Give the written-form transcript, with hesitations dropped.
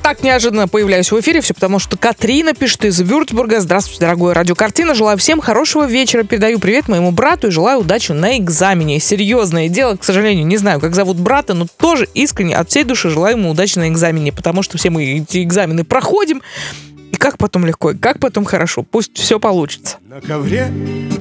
так неожиданно появляюсь в эфире, все потому что Катрина пишет из Вюрцбурга. Здравствуйте, дорогой радиокартина. Желаю всем хорошего вечера. Передаю привет моему брату и желаю удачи на экзамене. Серьезное дело, к сожалению, не знаю, как зовут брата, но тоже искренне от всей души желаю ему удачи на экзамене, потому что все мы эти экзамены проходим. И как потом легко, и как потом хорошо. Пусть все получится. На ковре